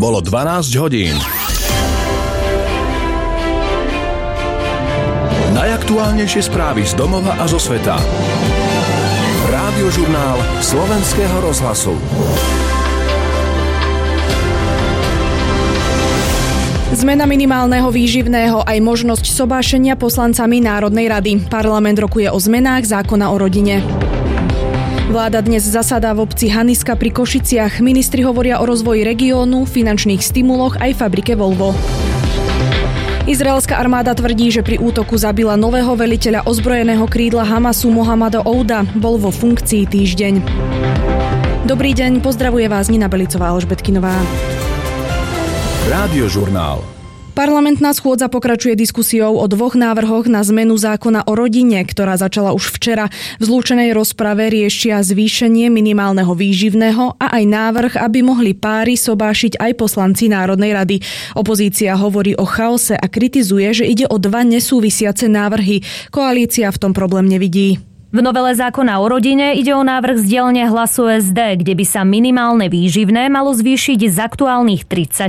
Bolo 12 hodín. Najaktuálnejšie správy z domova a zo sveta. Rádiožurnál Slovenského rozhlasu. Zmena minimálneho výživného aj možnosť sobášenia poslancami Národnej rady. Parlament rokuje o zmenách zákona o rodine. Vláda dnes zasadá v obci Haniska pri Košiciach. Ministri hovoria o rozvoji regiónu, finančných stimuloch aj fabrike Volvo. Izraelská armáda tvrdí, že pri útoku zabila nového veliteľa ozbrojeného krídla Hamasu Mohamada Ouda. Bol vo funkcii týždeň. Dobrý deň, pozdravuje vás Nina Belicová a Alžbetkinová. Rádiožurnál. Parlamentná schôdza pokračuje diskusiou o dvoch návrhoch na zmenu zákona o rodine, ktorá začala už včera. V zlúčenej rozprave riešia zvýšenie minimálneho výživného a aj návrh, aby mohli páry sobášiť aj poslanci Národnej rady. Opozícia hovorí o chaose a kritizuje, že ide o dva nesúvisiace návrhy. Koalícia v tom problém nevidí. V novele zákona o rodine ide o návrh z dielne Hlasu SD, kde by sa minimálne výživné malo zvýšiť z aktuálnych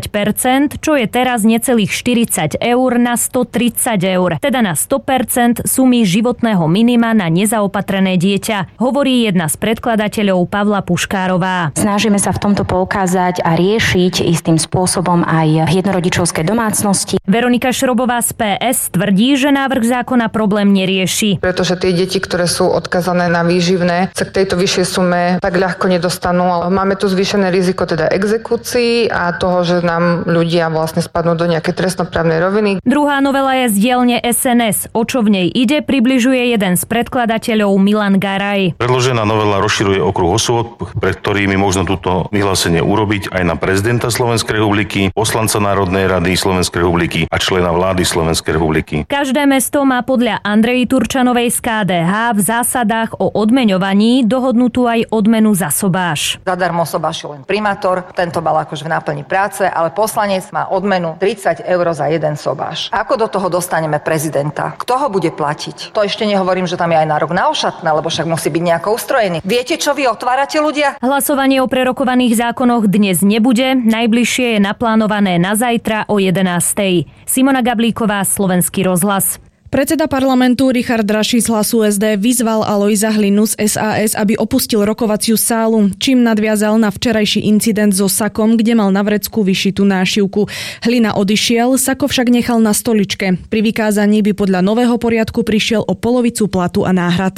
30%, čo je teraz necelých 40 eur na 130 eur, teda na 100% sumy životného minima na nezaopatrené dieťa, hovorí jedna z predkladateľov Pavla Puškárová. Snažíme sa v tomto poukázať a riešiť istým spôsobom aj jednorodičovské domácnosti. Veronika Šrobová z PS tvrdí, že návrh zákona problém nerieši. Pretože tie deti, ktoré sú odkazané na výživné, sa k tejto vyššej sume tak ľahko nedostanú. Ale máme tu zvýšené riziko teda exekúcií a toho, že nám ľudia vlastne spadnú do nejakej trestnoprávnej roviny. Druhá novela je z dielne SNS. O čo v nej ide, približuje jeden z predkladateľov Milan Garaj. Predložená novela rozširuje okruh osôb, pred ktorými možno túto vyhlásenie urobiť aj na prezidenta Slovenskej republiky, poslanca Národnej rady Slovenskej republiky a člena vlády Slovenskej republiky. Každé mesto má podľa Andreji Turčanovej z KDH v zásadách o odmeňovaní dohodnutú aj odmenu za sobáš. Zadarmo sobášil len primátor, tento bol akože v náplni práce, ale poslanec má odmenu 30 eur za jeden sobáš. Ako do toho dostaneme prezidenta? Kto ho bude platiť? To ešte nehovorím, že tam je aj nárok na ošatné, lebo však musí byť nejako ustrojený. Viete, čo vy otvárate, ľudia? Hlasovanie o prerokovaných zákonoch dnes nebude, najbližšie je naplánované na zajtra o 11:00. Simona Gablíková, Slovenský rozhlas. Predseda parlamentu Richard Raši z Hlasu SD vyzval Alojza Hlinu z SAS, aby opustil rokovaciu sálu, čím nadviazal na včerajší incident so sakom, kde mal na vrecku vyšitú nášivku. Hlina odišiel, sako však nechal na stoličke. Pri vykázaní by podľa nového poriadku prišiel o polovicu platu a náhrad.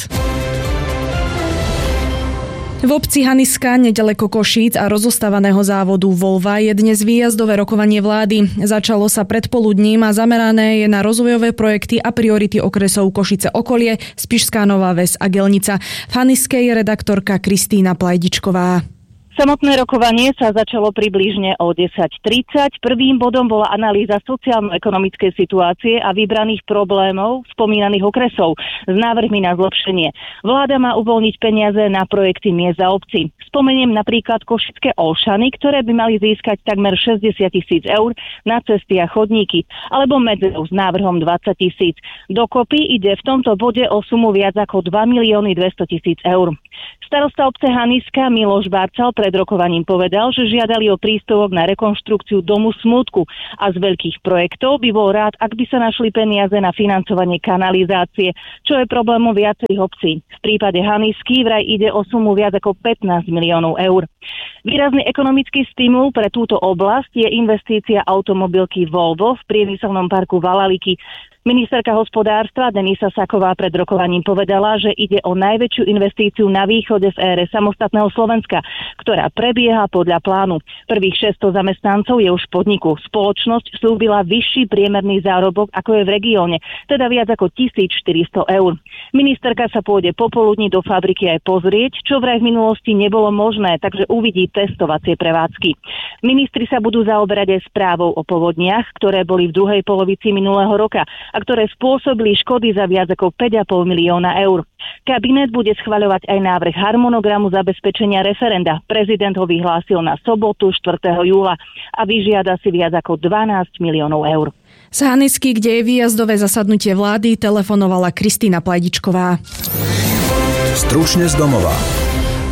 V obci Haniska, nedaleko Košíc a rozostávaného závodu Volva je dnes výjazdové rokovanie vlády. Začalo sa predpoludním a zamerané je na rozvojové projekty a priority okresov Košice okolie, Spišská Nová Ves a Gelnica. V Haniske je redaktorka Kristína Plajdičková. Samotné rokovanie sa začalo približne o 10:30. Prvým bodom bola analýza sociálno-ekonomickej situácie a vybraných problémov spomínaných okresov s návrhmi na zlepšenie. Vláda má uvoľniť peniaze na projekty miest a obcí. Spomeniem napríklad Košické Olšany, ktoré by mali získať takmer 60 000 eur na cesty a chodníky, alebo Medzev s návrhom 20 000. Dokopy ide v tomto bode o sumu viac ako 2 200 000 eur. Starosta obce Haniska Miloš Barcal pred rokovaním povedal, že žiadali o príspevok na rekonštrukciu domu smútku a z veľkých projektov by bol rád, ak by sa našli peniaze na financovanie kanalizácie, čo je problémom viacerých obcí. V prípade Hanisky vraj ide o sumu viac ako 15 miliónov eur. Výrazný ekonomický stimul pre túto oblasť je investícia automobilky Volvo v priemyselnom parku Valaliky. Ministerka hospodárstva Denisa Saková pred rokovaním povedala, že ide o najväčšiu investíciu na východe v ére samostatného Slovenska, ktorá prebieha podľa plánu. Prvých 600 zamestnancov je už v podniku. Spoločnosť slúbila vyšší priemerný zárobok, ako je v regióne, teda viac ako 1400 eur. Ministerka sa pôjde popoludní do fabriky aj pozrieť, čo vraj v minulosti nebolo možné, takže uvidí testovacie prevádzky. Ministri sa budú zaoberať aj správou o povodniach, ktoré boli v druhej polovici minulého roka a ktoré spôsobili škody za viac ako 5,5 milióna eur. Kabinet bude schvaľovať aj návrh harmonogramu zabezpečenia referenda. Prezident ho vyhlásil na sobotu 4. júla a vyžiada si viac ako 12 miliónov eur. Z Hanisky, kde je výjazdové zasadnutie vlády, telefonovala Kristína Plajdičková. Stručne z domova.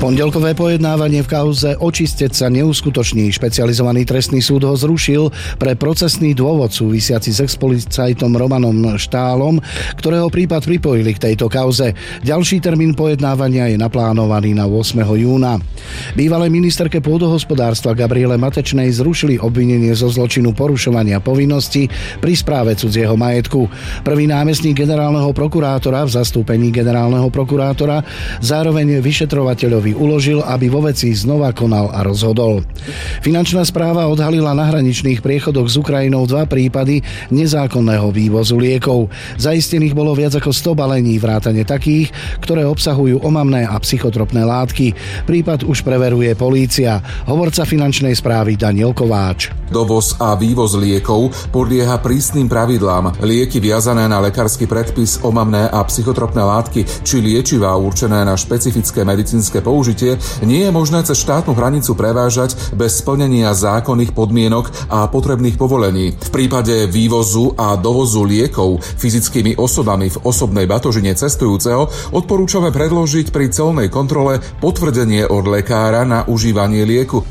Pondelkové pojednávanie v kauze Očistec sa neuskutoční. Špecializovaný trestný súd ho zrušil pre procesný dôvod súvisiaci s expolicajtom Romanom Štálom, ktorého prípad pripojili k tejto kauze. Ďalší termín pojednávania je naplánovaný na 8. júna. Bývalej ministerke pôdohospodárstva Gabriele Matečnej zrušili obvinenie zo zločinu porušovania povinností pri správe cudzieho majetku. Prvý námestník generálneho prokurátora v zastúpení generálneho prokurátora zároveň vyšetrovateľovi uložil, aby vo veci znova konal a rozhodol. Finančná správa odhalila na hraničných priechodoch s Ukrajinou 2 prípady nezákonného vývozu liekov. Zaistených bolo viac ako 100 balení vrátane takých, ktoré obsahujú omamné a psychotropné látky. Prípad už preveruje polícia. Hovorca finančnej správy Daniel Kováč. Dovoz a vývoz liekov podlieha prísnym pravidlám. Lieky viazané na lekársky predpis, omamné a psychotropné látky či liečivá určené na špecifické medicínske použitie nie je možné cez štátnu hranicu prevážať bez splnenia zákonných podmienok a potrebných povolení. V prípade vývozu a dovozu liekov fyzickými osobami v osobnej batožine cestujúceho odporúčame predložiť pri colnej kontrole potvrdenie od lekára na užívanie lieku.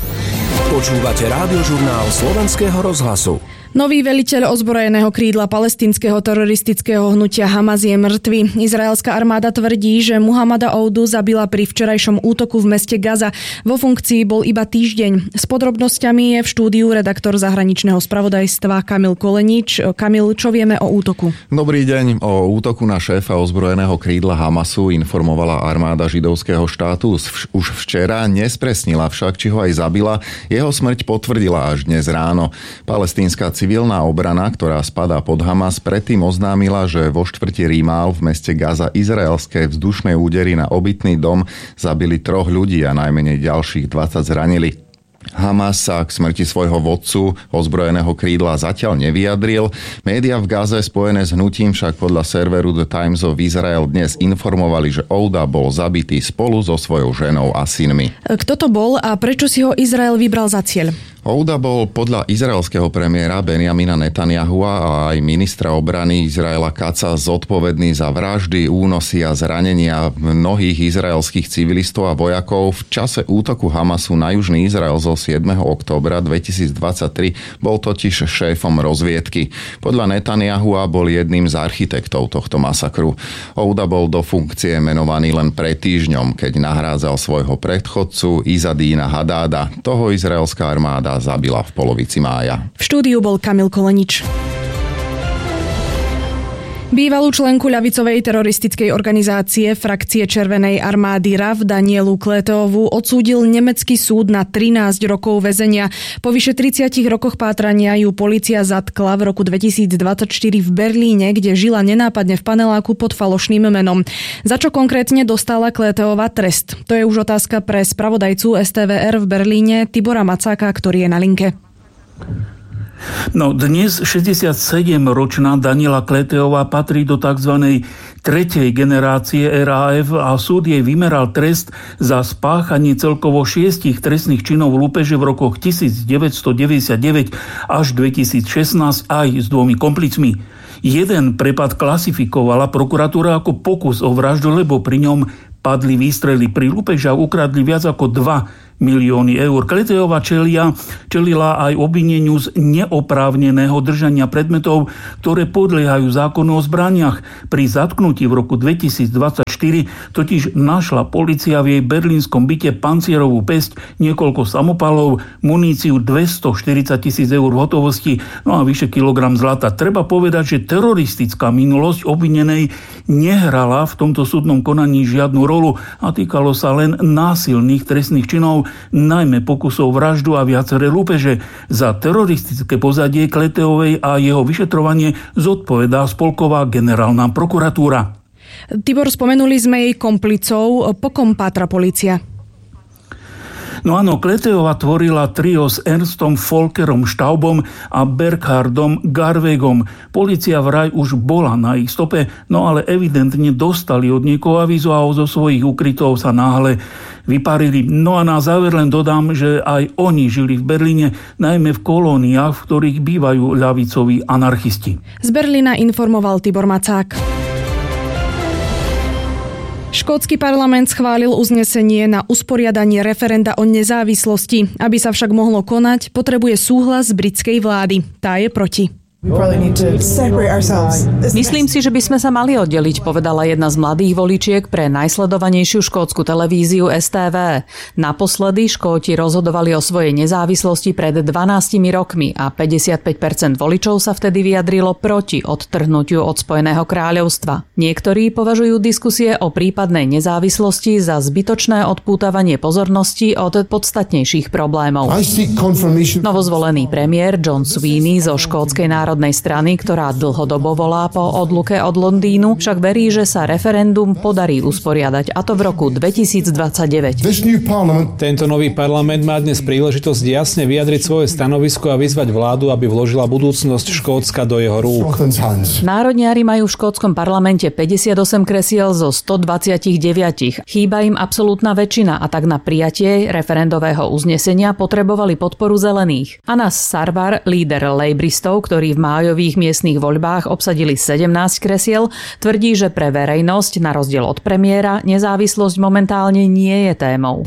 Počúvate rádiožurnál Slovenského rozhlasu. Nový veliteľ ozbrojeného krídla palestínskeho teroristického hnutia Hamas je mŕtvy. Izraelská armáda tvrdí, že Muhammada Oudu zabila pri včerajšom útoku v meste Gaza. Vo funkcii bol iba týždeň. S podrobnosťami je v štúdiu redaktor zahraničného spravodajstva Kamil Kolenič. Kamil, čo vieme o útoku? Dobrý deň. O útoku na šéfa ozbrojeného krídla Hamasu informovala armáda židovského štátu už včera. Nespresnila však, či ho aj zabila. Jeho smrť potvrdila až dnes ráno. Palestínska civilná obrana, ktorá spadá pod Hamas, predtým oznámila, že vo štvrti Rímál v meste Gaza izraelské vzdušné údery na obytný dom zabili 3 ľudí a najmenej ďalších 20 zranili. Hamas sa k smrti svojho vodcu ozbrojeného krídla zatiaľ nevyjadril. Média v Gaze spojené s hnutím však podľa serveru The Times of Israel dnes informovali, že Ouda bol zabitý spolu so svojou ženou a synmi. Kto to bol a prečo si ho Izrael vybral za cieľ? Ouda bol podľa izraelského premiéra Benjamina Netanyahua a aj ministra obrany Izraela Katza zodpovedný za vraždy, únosy a zranenia mnohých izraelských civilistov a vojakov. V čase útoku Hamasu na južný Izrael zo 7. októbra 2023 bol totiž šéfom rozviedky. Podľa Netanyahua bol jedným z architektov tohto masakru. Ouda bol do funkcie menovaný len pred týždňom, keď nahrádzal svojho predchodcu Izadína Hadáda. Toho izraelská armáda zabila v polovici mája. V štúdiu bol Kamil Kolenič. Bývalú členku ľavicovej teroristickej organizácie frakcie Červenej armády RAF Danielu Kleteovú odsúdil nemecký súd na 13 rokov väzenia. Po vyše 30 rokoch pátrania ju polícia zatkla v roku 2024 v Berlíne, kde žila nenápadne v paneláku pod falošným menom. Za čo konkrétne dostala Kleteová trest? To je už otázka pre spravodajcu STVR v Berlíne Tibora Macáka, ktorý je na linke. No dnes 67-ročná Daniela Kleteová patrí do tzv. Tretej generácie RAF a súd jej vymeral trest za spáchanie celkovo 6 trestných činov v lúpeže v rokoch 1999 až 2016 aj s 2 komplicmi. Jeden prepad klasifikovala prokuratúra ako pokus o vraždu, lebo pri ňom padli výstrely. Pri lúpeži a ukradli viac ako 2 milióny eur. Kleteová čelila aj obvineniu z neoprávneného držania predmetov, ktoré podliehajú zákonu o zbraniach. Pri zatknutí v roku 2024 totiž našla polícia v jej berlínskom byte pancierovú päsť, niekoľko samopalov, muníciu 240 000 eur v hotovosti, no a vyše kilogram zlata. Treba povedať, že teroristická minulosť obvinenej nehrala v tomto súdnom konaní žiadnu rolu a týkalo sa len násilných trestných činov, najmä pokusov vraždu a viaceré lúpeže. Za teroristické pozadie Kleteovej a jeho vyšetrovanie zodpovedá spolková generálna prokuratúra. Tibor, spomenuli sme jej komplicov. Po kom pátra polícia? No áno, Kleteová tvorila trio s Ernstom Volkerom Staubom a Burkhardom Garvegom. Polícia vraj už bola na ich stope, no ale evidentne dostali od niekoho avízu a zo svojich ukrytov sa náhle vyparili. No a na záver len dodám, že aj oni žili v Berlíne, najmä v kolóniách, v ktorých bývajú ľavicoví anarchisti. Z Berlína informoval Tibor Macák. Škótsky parlament schválil uznesenie na usporiadanie referenda o nezávislosti. Aby sa však mohlo konať, potrebuje súhlas britskej vlády. Tá je proti. Myslím si, že by sme sa mali oddeliť, povedala jedna z mladých voličiek pre najsledovanejšiu škótsku televíziu STV. Naposledy Škóti rozhodovali o svojej nezávislosti pred 12 rokmi a 55% voličov sa vtedy vyjadrilo proti odtrhnutiu od Spojeného kráľovstva. Niektorí považujú diskusie o prípadnej nezávislosti za zbytočné odpútavanie pozornosti od podstatnejších problémov. Novozvolený premiér John Sweeney zo škótskej národnej strany, ktorá dlhodobo volá po odluke od Londýnu, však verí, že sa referendum podarí usporiadať, a to v roku 2029. Tento nový parlament má dnes príležitosť jasne vyjadriť svoje stanovisko a vyzvať vládu, aby vložila budúcnosť Škótska do jeho rúk. Národniari majú v škótskom parlamente 58 kresiel zo 129. Chýba im absolútna väčšina a tak na prijatie referendového uznesenia potrebovali podporu zelených. Anas Sarwar, líder lejbristov, ktorý v májových miestnych voľbách obsadili 17 kresiel, tvrdí, že pre verejnosť, na rozdiel od premiéra, nezávislosť momentálne nie je témou.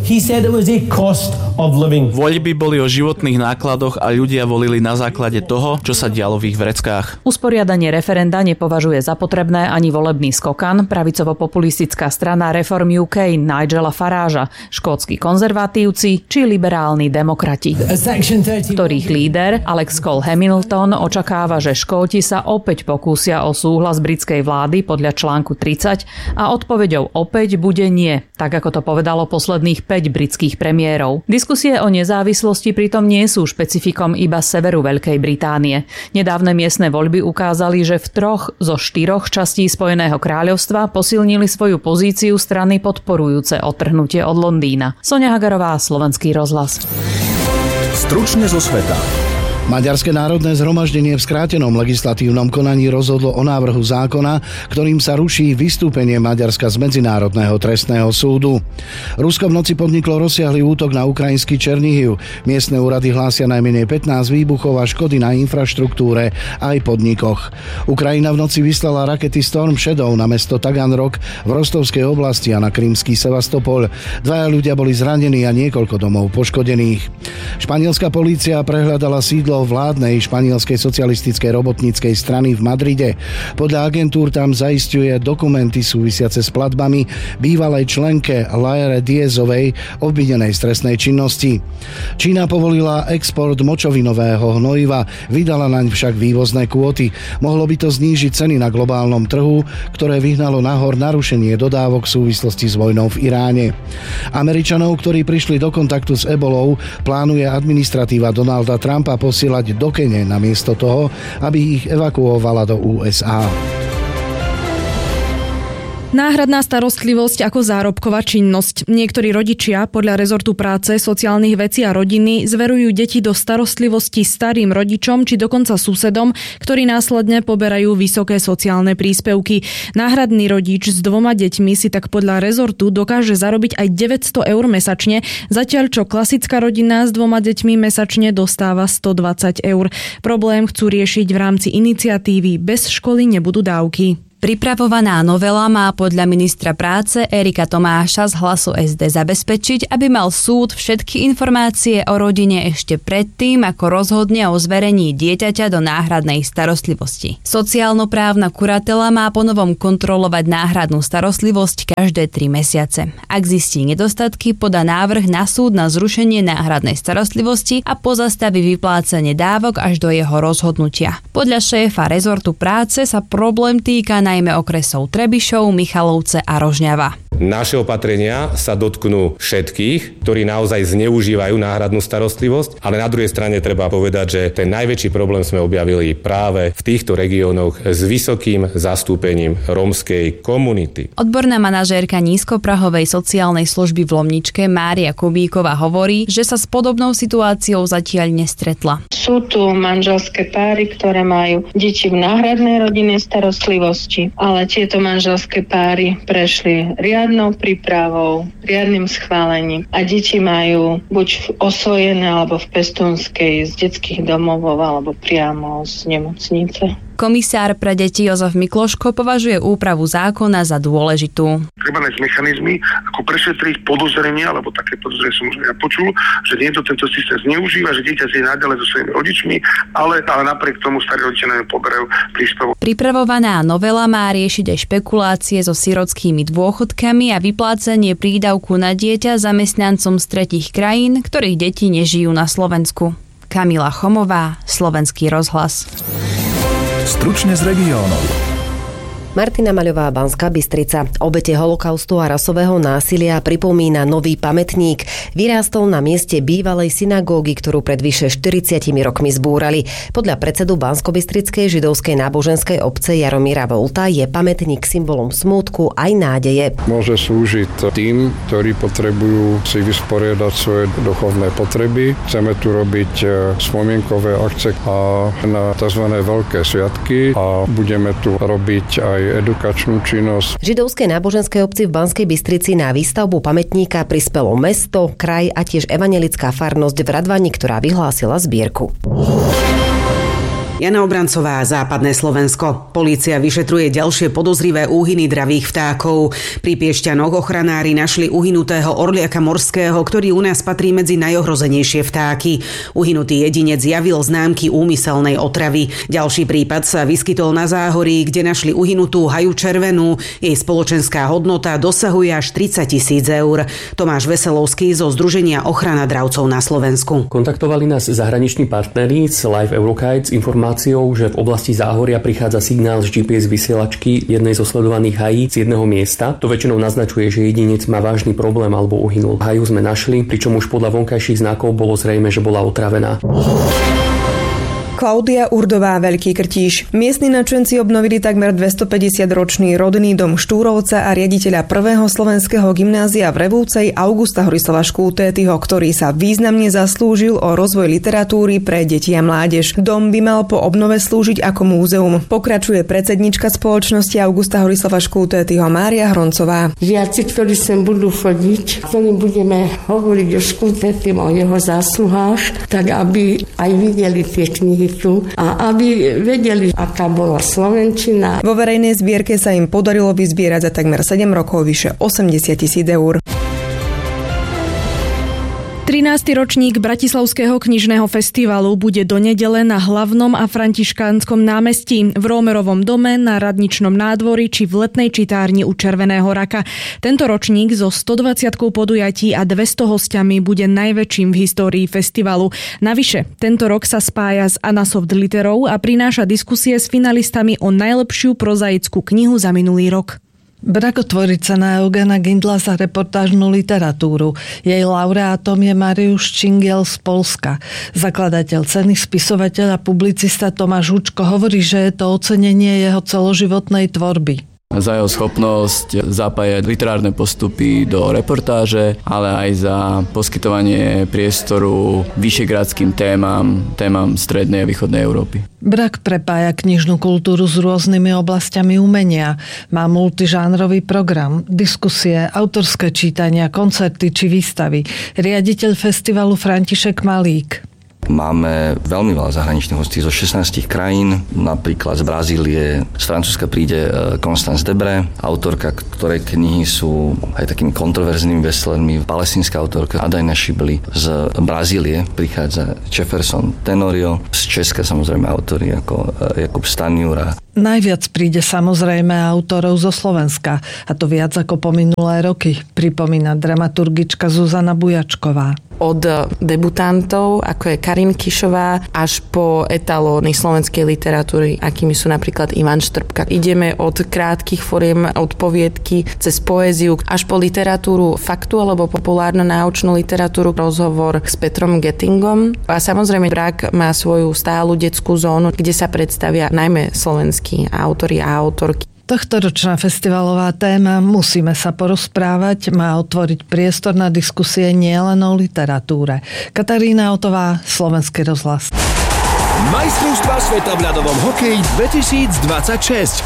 Voľby boli o životných nákladoch a ľudia volili na základe toho, čo sa dialo v ich vreckách. Usporiadanie referenda nepovažuje za potrebné ani volebný skokan, pravicovo-populistická strana Reform UK Nigela Faragea, škótski konzervatívci či liberálni demokrati, ktorých líder Alex Cole Hamilton očakáva, že Škóti sa opäť pokúsia o súhlas britskej vlády podľa článku 30 a odpoveďou opäť bude nie, tak ako to povedalo posledných 5 britských premiérov. Diskusie o nezávislosti pritom nie sú špecifikom iba severu Veľkej Británie. Nedávne miestne voľby ukázali, že v 3 zo 4 častí Spojeného kráľovstva posilnili svoju pozíciu strany podporujúce odtrhnutie od Londýna. Soňa Hagarová, Slovenský rozhlas. Stručne zo sveta. Maďarské národné zhromaždenie v skrátenom legislatívnom konaní rozhodlo o návrhu zákona, ktorým sa ruší vystúpenie Maďarska z Medzinárodného trestného súdu. Rusko v noci podniklo rozsiahly útok na ukrajinský Černihiv. Miestne úrady hlásia najmenej 15 výbuchov a škody na infraštruktúre aj podnikoch. Ukrajina v noci vyslala rakety Storm Shadow na mesto Taganrog v Rostovskej oblasti a na krymský Sevastopol. 2 ľudia boli zranení a niekoľko domov poškodených. Španielská polícia prehľadala sídlo vládnej španielskej socialistickej robotníckej strany v Madride. Podľa agentúr tam zaisťuje dokumenty súvisiace s platbami bývalej členke Laere Diezovej obvinenej z trestnej činnosti. Čína povolila export močovinového hnojiva, vydala naň však vývozné kvóty. Mohlo by to znížiť ceny na globálnom trhu, ktoré vyhnalo nahor narušenie dodávok v súvislosti s vojnou v Iráne. Američanov, ktorí prišli do kontaktu s ebolou, plánuje administratíva Donalda Trumpa posielať do Kene namiesto toho, aby ich evakuovala do USA. Náhradná starostlivosť ako zárobková činnosť. Niektorí rodičia podľa rezortu práce, sociálnych vecí a rodiny zverujú deti do starostlivosti starým rodičom či dokonca susedom, ktorí následne poberajú vysoké sociálne príspevky. Náhradný rodič s 2 deťmi si tak podľa rezortu dokáže zarobiť aj 900 eur mesačne, zatiaľ čo klasická rodina s 2 deťmi mesačne dostáva 120 eur. Problém chcú riešiť v rámci iniciatívy Bez školy nebudú dávky. Pripravovaná novela má podľa ministra práce Erika Tomáša z Hlasu SD zabezpečiť, aby mal súd všetky informácie o rodine ešte predtým, ako rozhodne o zverení dieťaťa do náhradnej starostlivosti. Sociálno-právna kuratela má ponovom kontrolovať náhradnú starostlivosť každé 3 mesiace. Ak zistí nedostatky, podá návrh na súd na zrušenie náhradnej starostlivosti a pozastaví vyplácanie dávok až do jeho rozhodnutia. Podľa šéfa rezortu práce sa problém týka najmä okresov Trebišov, Michalovce a Rožňava. Naše opatrenia sa dotknú všetkých, ktorí naozaj zneužívajú náhradnú starostlivosť, ale na druhej strane treba povedať, že ten najväčší problém sme objavili práve v týchto regiónoch s vysokým zastúpením rómskej komunity. Odborná manažérka nízkoprahovej sociálnej služby v Lomničke Mária Kubíková hovorí, že sa s podobnou situáciou zatiaľ nestretla. Sú tu manželské páry, ktoré majú deti v náhradnej rodinnej starostlivosti, ale tieto manželské páry prešli riadnou prípravou, riadnym schválením a deti majú buď osvojené alebo v pestúnskej z detských domovov alebo priamo z nemocnice. Komisár pre deti Jozef Mikloško považuje úpravu zákona za dôležitú. Treba nájsť mechanizmy, ako prešetriť podozrenie, alebo také podozrenie som možno ja počul, že niekto tento systém zneužíva, že dieťa si je naďalej so svojimi rodičmi, ale napriek tomu starí rodičia na ňu poberajú príspevok. Pripravovaná novela má riešiť aj špekulácie so sirotskými dôchodkami a vyplácanie prídavku na dieťa zamestnancom z tretích krajín, ktorých deti nežijú na Slovensku. Kamila Chomová, Slovenský rozhlas. Stručne z regiónov. Martina Maľová, Banská Bystrica. Obete holokaustu a rasového násilia pripomína nový pamätník. Vyrástol na mieste bývalej synagógy, ktorú pred vyše 40 rokmi zbúrali. Podľa predsedu Banskobystrickej židovskej náboženskej obce Jaromíra Volta je pamätník symbolom smútku aj nádeje. Môže slúžiť tým, ktorí potrebujú si vysporiadať svoje duchovné potreby. Chceme tu robiť spomienkové akcie a na tzv. Veľké sviatky a budeme tu robiť aj edukačnú činnosť. Židovskej náboženskej obci v Banskej Bystrici na výstavbu pamätníka prispelo mesto, kraj a tiež evanjelická farnosť v Radvani, ktorá vyhlásila zbierku. Jana Obrancová, Západné Slovensko. Polícia vyšetruje ďalšie podozrivé úhyny dravých vtákov. Pri Piešťanoch ochranári našli uhynutého orliaka morského, ktorý u nás patrí medzi najohrozenejšie vtáky. Uhynutý jedinec javil známky úmyselnej otravy. Ďalší prípad sa vyskytol na Záhorí, kde našli uhynutú haju červenú. Jej spoločenská hodnota dosahuje až 30 000 eur. Tomáš Veselovský zo Združenia ochrana dravcov na Slovensku. Kontaktovali nás zahraniční partneri z Live Eurokite s informáciou, že v oblasti Záhoria prichádza signál z GPS vysielačky jednej zo sledovaných hají z jedného miesta. To väčšinou naznačuje, že jedinec má vážny problém alebo uhynul. Haju sme našli, pričom už podľa vonkajších znakov bolo zrejme, že bola otravená. Klaudia Urdová, Veľký Krtíš. Miestni nadšenci obnovili takmer 250-ročný rodný dom Štúrovca a riaditeľa prvého slovenského gymnázia v Revúcej Augusta Horislava Škútétyho, ktorý sa významne zaslúžil o rozvoj literatúry pre deti a mládež. Dom by mal po obnove slúžiť ako múzeum. Pokračuje predsednička spoločnosti Augusta Horislava Škútétyho Mária Hroncová. Žiaci, ktorí sem budú chodiť, ktorým budeme hovoriť o Škútétym, o jeho zásluhách, tak aby aj videli tie knihy a aby vedeli, aká bola slovenčina. Vo verejnej zbierke sa im podarilo vyzbierať za takmer 7 rokov vyše 80 000 eur. 13. ročník Bratislavského knižného festivalu bude do nedele na Hlavnom a Františkánskom námestí, v Rómerovom dome, na Radničnom nádvorí či v letnej čitárni u Červeného raka. Tento ročník so 120 podujatí a 200 hostiami bude najväčším v histórii festivalu. Navyše, tento rok sa spája s Anasoft Literou a prináša diskusie s finalistami o najlepšiu prozaickú knihu za minulý rok. Brakotvorica Eugena Gindla za reportážnu literatúru. Jej laureátom je Mariusz Čingiel z Polska. Zakladateľ ceny, spisovateľ a publicista Tomáš Hučko hovorí, že je to ocenenie jeho celoživotnej tvorby. Za jeho schopnosť zapájať literárne postupy do reportáže, ale aj za poskytovanie priestoru vyšegrádskym témam strednej a východnej Európy. Brak prepája knižnú kultúru s rôznymi oblastiami umenia. Má multižánrový program, diskusie, autorské čítania, koncerty či výstavy. Riaditeľ festivalu František Malík. Máme veľmi veľa zahraničných hostí zo 16 krajín, napríklad z Brazílie, z Francúzska príde Constance Debré, autorka, ktorej knihy sú aj takými kontroverznými bestsellermi, palestínska autorka Adajna Šibli, z Brazílie prichádza Jefferson Tenorio, z Česka samozrejme autori ako Jakub Stanjura. Najviac príde samozrejme autorov zo Slovenska, a to viac ako po minulé roky, pripomína dramaturgička Zuzana Bujačková. Od debutantov, ako je Karin Kišová, až po etalóny slovenskej literatúry, akými sú napríklad Ivan Štrbka. Ideme od krátkych foriem, od poviedky, cez poéziu, až po literatúru faktu, alebo populárnu náučnú literatúru, rozhovor s Petrom Gettingom. A samozrejme Brak má svoju stálu detskú zónu, kde sa predstavia najmä slovenskí autori a autorky. Tohtoročná festivalová téma Musíme sa porozprávať má otvoriť priestor na diskusie nielen o literatúre. Katarína Otová, Slovenský rozhlas. Majstrovstvá sveta v ľadovom hokeji 2026.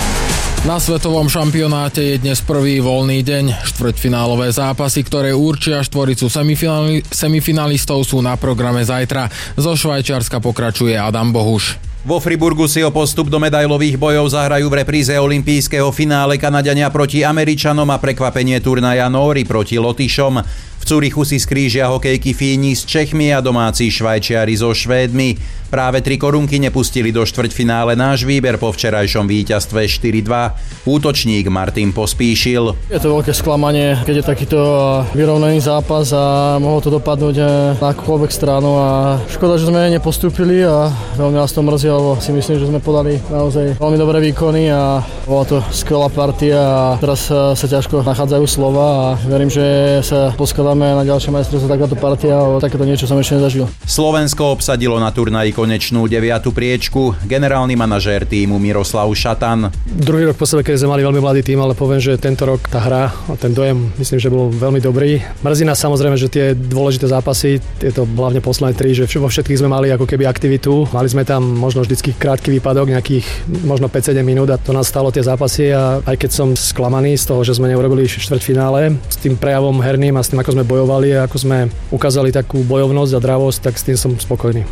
Na svetovom šampionáte je dnes prvý voľný deň. Štvrťfinálové zápasy, ktoré určia štvoricu semifinalistov, sú na programe zajtra. Zo Švajčiarska pokračuje Adam Bohuš. Vo Friburgu si o postup do medailových bojov zahrajú v repríze olympijského finále Kanaďania proti Američanom a prekvapenie turnaja Nóri proti Lotyšom. V Cúrichu si skrížia hokejky Fíni s Čechmi a domáci Švajčiari so Švédmi. Práve 3 korunky nepustili do štvrťfinále náš výber po včerajšom víťazstve 4-2. Útočník Martin Pospíšil. Je to veľké sklamanie, keď je takýto vyrovnaný zápas a mohlo to dopadnúť na akúkoľvek stranu a škoda, že sme nepostúpili a veľmi nás to mrzí, lebo si myslím, že sme podali naozaj veľmi dobré výkony a bola to skvelá partia a teraz sa ťažko nachádzajú slova a verím, že sa poskladáme na ďalšie majstrovstvá takáto partia a takéto niečo som ešte nezažil. Slovensko obsadilo na turnaji konečnú 9. priečku. Generálny manažér tímu Miroslav Šatan. Druhý rok po sebe, keď sme mali veľmi mladý tím, ale poviem, že tento rok tá hra a ten dojem myslím, že bol veľmi dobrý. Mrzí nás samozrejme, že tie dôležité zápasy, tieto hlavne posledné 3, že vo všetkých sme mali ako keby aktivitu. Mali sme tam možno vždycky krátky výpadok, nejakých možno 5-7 minút a to nás stálo tie zápasy a aj keď som sklamaný z toho, že sme neurobili štvrťfinále, s tým prejavom herným a s tým, ako sme bojovali a ako sme ukázali takú bojovnosť a dravosť, tak s tým som spokojný.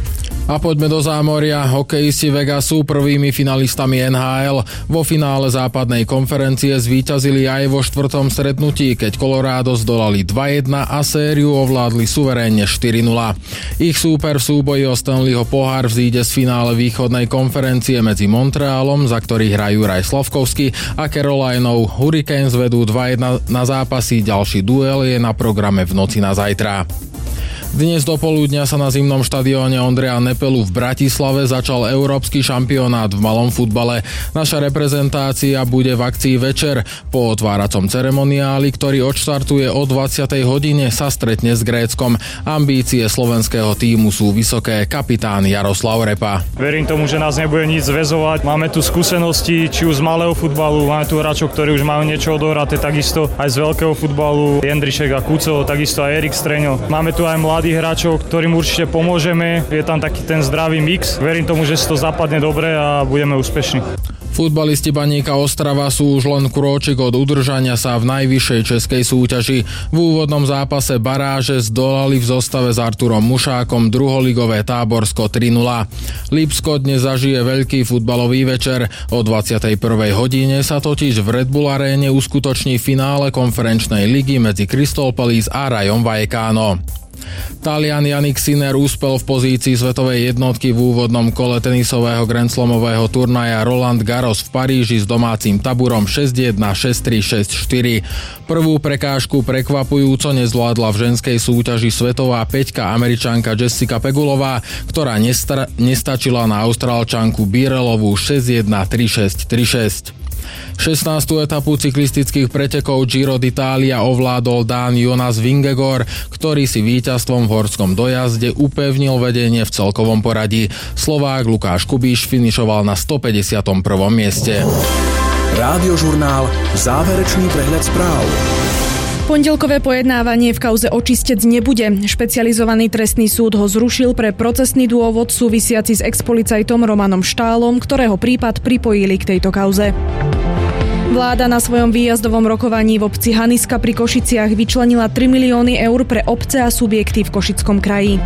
A poďme do zámoria. Hokejisti Vegasu prvými finalistami NHL. Vo finále západnej konferencie zvíťazili aj vo 4. stretnutí, keď Colorado zdolali 2-1 a sériu ovládli suverénne 4-0. Ich súper v súboji o Stanleyho pohár vzíde z finále východnej konferencie medzi Montrealom, za ktorý hrajú Juraj Slavkovský, a Carolinou. Hurricanes vedú 2-1 na zápasy, ďalší duel je na programe v noci na zajtra. Dnes do poludňa sa na zimnom štadióne Ondreja Nepelu v Bratislave začal európsky šampionát v malom futbale. Naša reprezentácia bude v akcii večer. Po otváracom ceremoniáli, ktorý odštartuje o 20. hodine, sa stretne s Gréckom. Ambície slovenského tímu sú vysoké. Kapitán Jaroslav Repa. Verím tomu, že nás nebude nič zväzovať. Máme tu skúsenosti, či už z malého futbalu, máme tu hráčov, ktorí už majú niečo odohraté, takisto aj z veľkého futbalu, Jendrišek a Kuco, takisto aj Erik Streňo. Máme tu aj mladých hráčov, ktorým určite pomôžeme. Je tam taký ten zdravý mix. Verím tomu, že si to zapadne dobre a budeme úspešní. Futbalisti Baníka Ostrava sú už len krôčik od udržania sa v najvyššej českej súťaži. V úvodnom zápase baráže zdolali v zostave s Arturom Mušákom druholigové Táborsko 3-0. Lipsko dnes zažije veľký futbalový večer. O 21. hodine sa totiž v Red Bull aréne uskutoční finále konferenčnej ligy medzi Crystal Palace a Rajom Vallecano. Talian Jannik Sinner úspel v pozícii svetovej jednotky v úvodnom kole tenisového grandslamového turnaja Roland Garros v Paríži s domácim taburom 6-1, 6-3, 6-4. Prvú prekážku prekvapujúco nezvládla v ženskej súťaži svetová peťka Američanka Jessica Pegulová, ktorá nestačila na Austrálčanku Birelovú 6-1, 3-6, 3-6. 16. etapu cyklistických pretekov Giro d'Italia ovládol Dán Jonas Vingegaard, ktorý si víťazstvom v horskom dojazde upevnil vedenie v celkovom poradí. Slovák Lukáš Kubíš finišoval na 151. mieste. Rádiožurnál Záverečný prehľad správ. Pondelkové pojednávanie v kauze Očistec nebude. Špecializovaný trestný súd ho zrušil pre procesný dôvod súvisiaci s expolicajtom Romanom Štálom, ktorého prípad pripojili k tejto kauze. Vláda na svojom výjazdovom rokovaní v obci Haniska pri Košiciach vyčlenila 3 milióny eur pre obce a subjekty v Košickom kraji.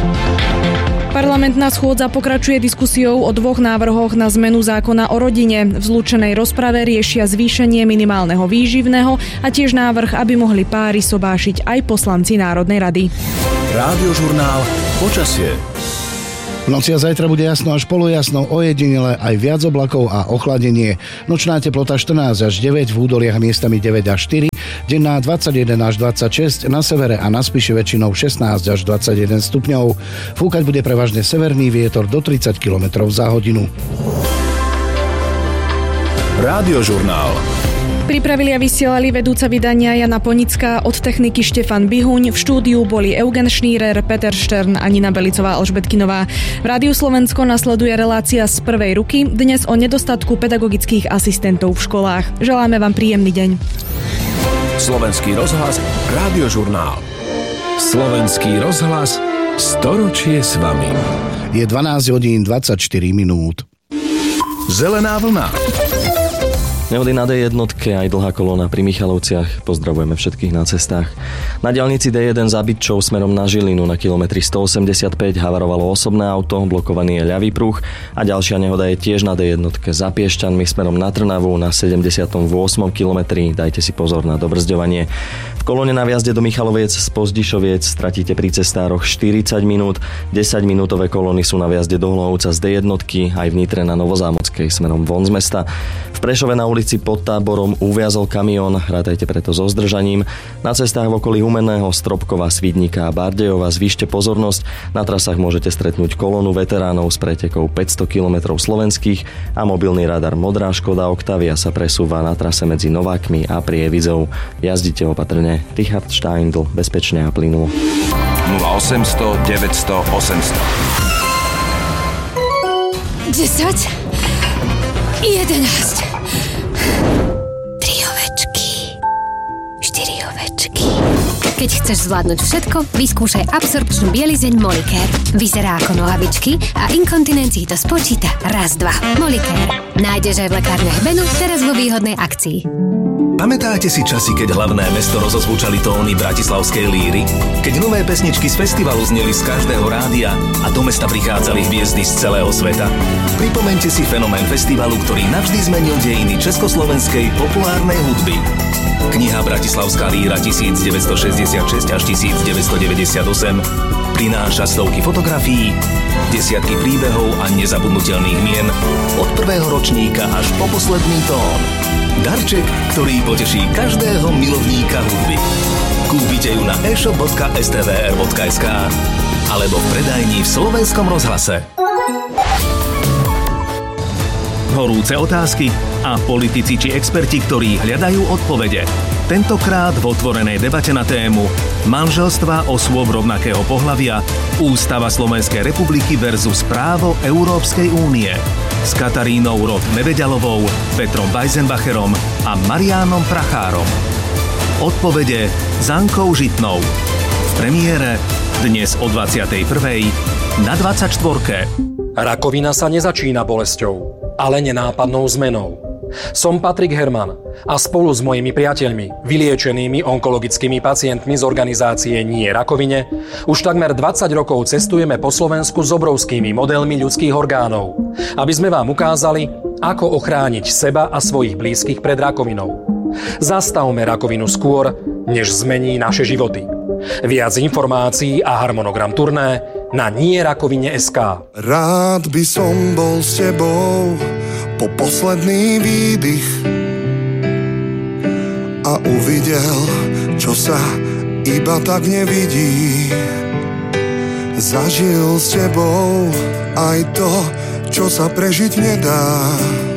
Parlamentná schôdza pokračuje diskusiou o 2 návrhoch na zmenu zákona o rodine. V zlúčenej rozprave riešia zvýšenie minimálneho výživného a tiež návrh, aby mohli páry sobášiť aj poslanci Národnej rady. Rádiožurnál Počasie. V noci a zajtra bude jasno až polojasno, ojedinele aj viac oblakov a ochladenie. Nočná teplota 14 až 9, v údoliach miestami 9 až 4, denná 21 až 26, na severe a na Spiši väčšinou 16 až 21 stupňov. Fúkať bude prevažne severný vietor do 30 km za hodinu. Rádiožurnál. Pripravili a vysielali vedúca vydania Jana Ponická, od techniky Štefan Bihuň, v štúdiu boli Eugen Šnírer, Peter Štern a Nina Belicová Alžbetkinová. V Rádiu Slovensko nasleduje relácia z prvej ruky, dnes o nedostatku pedagogických asistentov v školách. Želáme vám príjemný deň. Slovenský rozhlas, Rádiožurnál. Slovenský rozhlas, storočie s vami. Je 12 hodín 24 minút. Zelená vlna. Nehody na D1 aj dlhá kolóna pri Michalovciach. Pozdravujeme všetkých na cestách. Na diaľnici D1 za Bytčou smerom na Žilinu na kilometri 185 havarovalo osobné auto, blokovaný je ľavý pruh a ďalšia nehoda je tiež na D1 za Piešťanmi smerom na Trnavu na 78. kilometri. Dajte si pozor na dobrzďovanie. V kolóne na vjazde do Michaloviec z Pozdišoviec stratíte pri cestároch 40 minút. 10-minútové kolóny sú na vjazde do Hlohovca z D1 aj v Nitre na Novozámockej smerom von z mesta. V Prešove na ulici pod Táborom uviazol kamión, rátajte preto so zdržaním. Na cestách v okolí Humenného, Stropkova, Svidníka a Bardejova zvýšte pozornosť. Na trasách môžete stretnúť kolónu veteránov s pretekou 500 km slovenských a mobilný radar Modrá Škoda Octavia sa presúva na trase medzi Novákmi a Prievizou. Jazdite opatrne. Richard Steindl, bezpečne a plynulo. 0800 900 800 10 11 3 ovečky 4 ovečky. Keď chceš zvládnuť všetko, vyskúšaj absorpčnú bielizeň Molicare. Vyzerá ako nohavičky a inkontinencii to spočíta raz, dva. Molicare. Nájdeš aj v lekárniach Benu, teraz vo výhodnej akcii. Pamätáte si časy, keď hlavné mesto rozozvučali tóny bratislavskej líry? Keď nové pesničky z festivalu zneli z každého rádia a do mesta prichádzali hviezdy z celého sveta? Pripomeňte si fenomén festivalu, ktorý navždy zmenil dejiny československej populárnej hudby. Kniha Bratislavská líra 1966 až 1998 prináša stovky fotografií, desiatky príbehov a nezabudnutelných mien od prvého ročníka až po posledný tón. Darček, ktorý poteší každého milovníka hudby. Kúpite ju na e-shop.stvr.sk alebo v predajni v Slovenskom rozhlase. Horúce otázky a politici či experti, ktorí hľadajú odpovede. Tentokrát v otvorenej debate na tému manželstva osôb rovnakého pohlavia, Ústava Slovenskej republiky versus právo Európskej únie. S Katarínou Roth Neveďalovou, Petrom Weisenbacherom a Mariánom Prachárom. Odpovede s Ankou Žitnou. V premiére dnes o 21:00 na 24. Rakovina sa nezačína bolesťou, ale nenápadnou zmenou. Som Patrik Herman a spolu s mojimi priateľmi, vyliečenými onkologickými pacientmi z organizácie Nie rakovine, už takmer 20 rokov cestujeme po Slovensku s obrovskými modelmi ľudských orgánov, aby sme vám ukázali, ako ochrániť seba a svojich blízkych pred rakovinou. Zastavme rakovinu skôr, než zmení naše životy. Viac informácií a harmonogram turné na nierakovine.sk. Rád by som bol s tebou po posledný výdych a uvidel, čo sa iba tak nevidí. Zažil s tebou aj to, čo sa prežiť nedá.